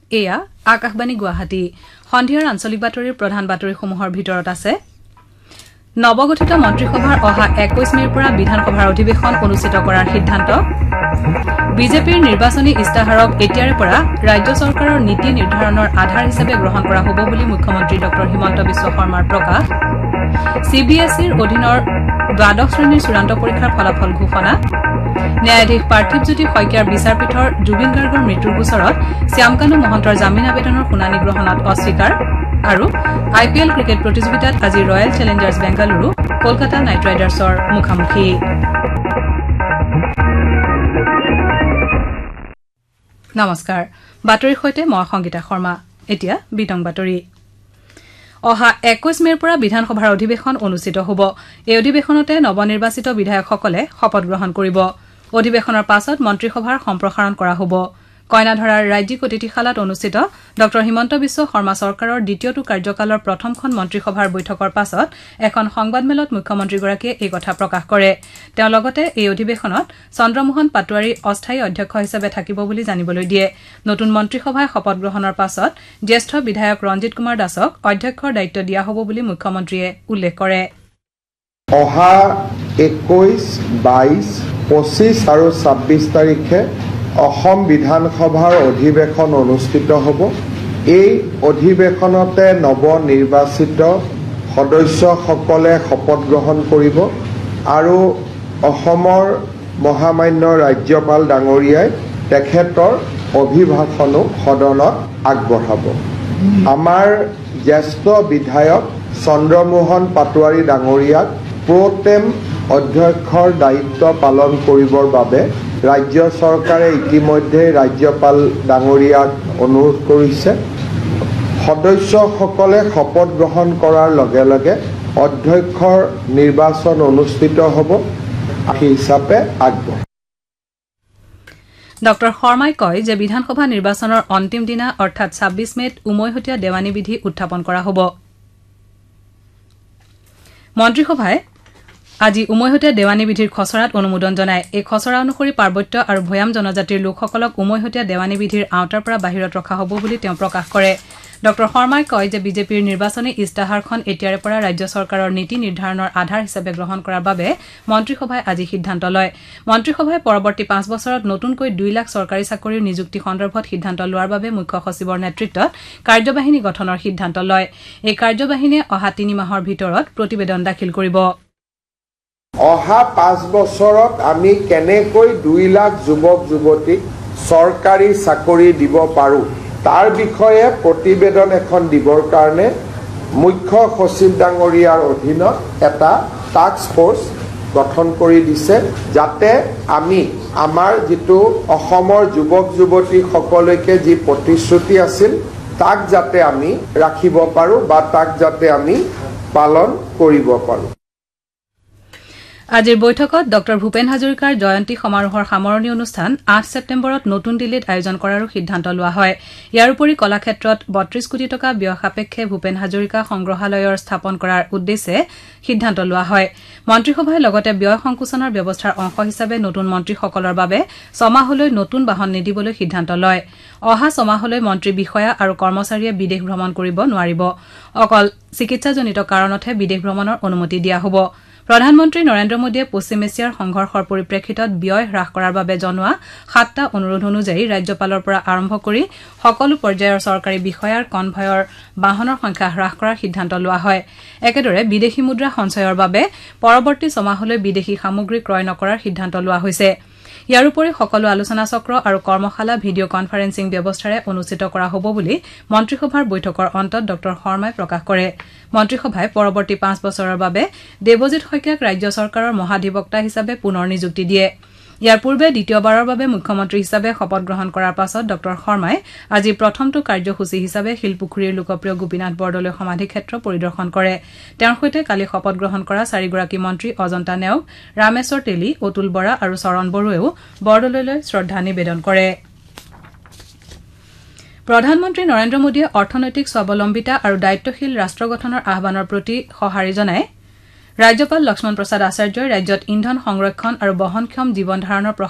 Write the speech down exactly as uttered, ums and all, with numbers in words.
এয়া আকাশবাণী গুৱাহাটী সন্ধিয়াৰ আঞ্চলিক বাতৰিৰ প্ৰধান বাতৰিসমূহৰ ভিতৰত আছে নৱগঠিত মন্ত্ৰীসভাৰ অহা একৈশ মেৰ পৰা বিধানসভাৰ অধিৱেশন অনুষ্ঠিত কৰাৰ সিদ্ধান্ত বিজেপিৰ নিৰ্বাচনী ইস্তাহাৰক এতিয়াৰে পৰা ৰাজ্য চৰকাৰৰ নীতি নিৰ্ধাৰণৰ আধাৰ হিচাপে গ্ৰহণ কৰা হ'ব বুলি মুখ্যমন্ত্ৰী ডক্টৰ হিমন্ত বিশ্ব শৰ্মাৰ প্ৰকাশ চিবিএছইৰ অধীনৰ দ্বাদশ শ্ৰেণীৰ চূড়ান্ত পৰীক্ষাৰ ফলাফল ঘোষণা ন্যায়াধীশ পাৰ্থিৱ জ্যোতি শইকীয়াৰ বিচাৰপীঠৰ জুবিন গাৰ্গৰ মৃত্যুৰ গোচৰত শ্যামকানু মহন্তৰ জামিন আবেদনৰ শুনানি গ্ৰহণত অস্বীকাৰ আৰু আই পি এল ক্ৰিকেট প্ৰতিযোগিতাত আজি royal Challengers Bengaluru Kolkata night ৰাইডাৰ্ছৰ মুখামুখি নমস্কাৰ বাতৰিৰ সৈতে মই সংগীতা শৰ্মা এতিয়া বিতং বাতৰি অহা একৈশ মেৰ পৰা বিধানসভাৰ অধিৱেশন অনুষ্ঠিত হ'ব এই অধিৱেশনতে নৱনিৰ্বাচিত বিধায়কসকলে শপত গ্ৰহণ কৰিব অধিৱেশনৰ পাছত মন্ত্ৰীসভাৰ সম্প্ৰসাৰণ কৰা হ'ব কইনাধৰাৰ ৰাজ্যিক অতিথিশালাত অনুষ্ঠিত ডক্টৰ হিমন্ত বিশ্ব শৰ্মা চৰকাৰৰ দ্বিতীয়টো কাৰ্যকালৰ প্ৰথমখন মন্ত্ৰীসভাৰ বৈঠকৰ পাছত এখন সংবাদমেলত মুখ্যমন্ত্ৰীগৰাকীয়ে এই কথা প্ৰকাশ কৰে তেওঁ লগতে এই অধিৱেশনত চন্দ্ৰমোহন পাটোৱাৰী অস্থায়ী অধ্যক্ষ হিচাপে থাকিব বুলি জানিবলৈ দিয়ে নতুন মন্ত্ৰীসভাই শপত গ্ৰহণৰ পাছত জ্যেষ্ঠ বিধায়ক ৰঞ্জিত কুমাৰ দাসক অধ্যক্ষৰ দায়িত্ব দিয়া হ'ব বুলি মুখ্যমন্ত্ৰীয়ে উল্লেখ কৰে অহা একৈশ বাইশ পঁচিশ আৰু ছাব্বিশ তাৰিখে অসম বিধানসভাৰ অধিৱেশন অনুষ্ঠিত হ'ব এই অধিৱেশনতে নৱনিৰ্বাচিত সদস্যসকলে শপত গ্ৰহণ কৰিব আৰু অসমৰ মহামান্য ৰাজ্যপাল ডাঙৰীয়াই তেখেতৰ অভিভাষণো সদনত আগবঢ়াব আমাৰ জ্যেষ্ঠ বিধায়ক চন্দ্ৰমোহন পাটোৱাৰী ডাঙৰীয়াক প্ৰটেম অধ্যক্ষৰ দায়িত্ব পালন কৰিবৰ বাবে ৰাজ্য চৰকাৰে ইতিমধ্যে ৰাজ্যপাল ডাঙৰীয়াক অনুৰোধ কৰিছে সদস্যসকলে শপত গ্ৰহণ কৰাৰ লগে লগে অধ্যক্ষৰ নিৰ্বাচন অনুষ্ঠিত হ'ব সেই হিচাপে আগবঢ়াব ডক্টৰ শৰ্মাই কয় যে বিধানসভা নিৰ্বাচনৰ অন্তিম দিনা অৰ্থাৎ ছাব্বিশ মেত উমৈহতীয়া দেৱানী বিধি উত্থাপন কৰা হ'ব মন্ত্ৰীসভাই আজি উমৈহতীয়া দেৱানী বিধিৰ খচৰাত অনুমোদন জনায় এই খচৰা অনুসৰি পাৰ্বত্য আৰু ভৈয়াম জনজাতিৰ লোকসকলক উমৈহতীয়া দেৱানী বিধিৰ আওতাৰ পৰা বাহিৰত ৰখা হ'ব বুলি তেওঁ প্ৰকাশ কৰে ডক্টৰ শৰ্মাই কয় যে বিজেপিৰ নিৰ্বাচনী ইস্তাহাৰখন এতিয়াৰে পৰা ৰাজ্য চৰকাৰৰ নীতি নিৰ্ধাৰণৰ আধাৰ হিচাপে গ্ৰহণ কৰাৰ বাবে মন্ত্ৰীসভাই আজি সিদ্ধান্ত লয় মন্ত্ৰীসভাই পৰৱৰ্তী পাঁচ বছৰত নতুনকৈ দুই লাখ চৰকাৰী চাকৰিৰ নিযুক্তি সন্দৰ্ভত সিদ্ধান্ত লোৱাৰ বাবে মুখ্য সচিবৰ নেতৃত্বত কাৰ্যবাহিনী গঠনৰ সিদ্ধান্ত লয় এই কাৰ্যবাহিনীয়ে অহা তিনি মাহৰ ভিতৰত প্ৰতিবেদন দাখিল কৰিব অহা পাঁচ বছৰত আমি কেনেকৈ দুই লাখ যুৱক যুৱতীক চৰকাৰী চাকৰি দিব পাৰোঁ তাৰ বিষয়ে প্ৰতিবেদন এখন দিবৰ কাৰণে মুখ্য সচিব ডাঙৰীয়াৰ অধীনত এটা টাস্ক ফৰ্চ গঠন কৰি দিছে যাতে আমি আমাৰ যিটো অসমৰ যুৱক যুৱতীসকলকে যি প্ৰতিশ্ৰুতি আছিল তাক যাতে আমি ৰাখিব পাৰোঁ বা তাক যাতে আমি পালন কৰিব পাৰোঁ আজিৰ বৈঠকত ডক্টৰ ভূপেন হাজৰিকাৰ জয়ন্তী সমাৰোহৰ সামৰণি অনুষ্ঠান আঠ ছেপ্টেম্বৰত নতুন দিল্লীত আয়োজন কৰাৰো সিদ্ধান্ত লোৱা হয় ইয়াৰ উপৰি কলাক্ষেত্ৰত বত্ৰিশ কোটি টকা ব্যয় সাপেক্ষে ভূপেন হাজৰিকা সংগ্ৰহালয়ৰ স্থাপন কৰাৰ উদ্দেশ্যে সিদ্ধান্ত লোৱা হয় মন্ত্ৰীসভাই লগতে ব্যয় সংকোচনৰ ব্যৱস্থাৰ অংশ হিচাপে নতুন মন্ত্ৰীসকলৰ বাবে ছমাহলৈ নতুন বাহন নিদিবলৈ সিদ্ধান্ত লয় অহা ছমাহলৈ মন্ত্ৰী বিষয়া আৰু কৰ্মচাৰীয়ে বিদেশ ভ্ৰমণ কৰিব নোৱাৰিব অকল চিকিৎসাজনিত কাৰণতহে বিদেশ ভ্ৰমণৰ অনুমতি দিয়া হ'ব প্ৰধানমন্ত্ৰী নৰেন্দ্ৰ মোদীয়ে পশ্চিম এছিয়াৰ সংঘৰ্ষৰ পৰিপ্ৰেক্ষিতত ব্যয় হ্ৰাস কৰাৰ বাবে জনোৱা সাতটা অনুৰোধ অনুযায়ী ৰাজ্যপালৰ পৰা আৰম্ভ কৰি সকলো পৰ্যায়ৰ চৰকাৰী বিষয়াৰ কনভয়ৰ বাহনৰ সংখ্যা হ্ৰাস কৰাৰ সিদ্ধান্ত লোৱা হয় একেদৰে বিদেশী মুদ্ৰা সঞ্চয়ৰ বাবে পৰৱৰ্তী ছমাহলৈ বিদেশী সামগ্ৰী ক্ৰয় নকৰাৰ সিদ্ধান্ত লোৱা হৈছে ইয়াৰ উপৰি সকলো আলোচনা চক্ৰ আৰু কৰ্মশালা ভিডিঅ' কনফাৰেন্সিং ব্যৱস্থাৰে অনুষ্ঠিত কৰা হ'ব বুলি মন্ত্ৰীসভাৰ বৈঠকৰ অন্তত ডক্টৰ শৰ্মাই প্ৰকাশ কৰে মন্ত্ৰীসভাই পৰৱৰ্তী পাঁচ বছৰৰ বাবে দেৱজিৎ শইকীয়াক ৰাজ্য চৰকাৰৰ মহাধিবক্তা হিচাপে পুনৰ নিযুক্তি দিয়ে ইয়াৰ পূৰ্বে দ্বিতীয়বাৰৰ বাবে মুখ্যমন্ত্ৰী হিচাপে শপত গ্ৰহণ কৰাৰ পাছত ডক্টৰ শৰ্মাই আজি প্ৰথমটো কাৰ্যসূচী হিচাপে শিলপুখুৰীৰ লোকপ্ৰিয় গোপীনাথ বৰদলৈ সমাধিক্ষেত্ৰ পৰিদৰ্শন কৰে তেওঁৰ সৈতে কালি শপত গ্ৰহণ কৰা চাৰিগৰাকী মন্ত্ৰী অজন্তা নেওগ ৰামেশ্বৰ তেলী অতুল বৰা আৰু চৰণ বড়োৱেও বৰদলৈলৈ শ্ৰদ্ধা নিবেদন কৰে প্ৰধানমন্ত্ৰী নৰেন্দ্ৰ মোদীয়ে অৰ্থনৈতিক স্বাৱলম্বিতা আৰু দায়িত্বশীল ৰাষ্ট্ৰ গঠনৰ আহ্বানৰ প্ৰতি সঁহাৰি জনাই ৰাজ্যপাল লক্ষ্মণ প্ৰসাদ আচাৰ্যই ৰাজ্যত ইন্ধন সংৰক্ষণ আৰু বহনক্ষম জীৱন ধাৰণৰ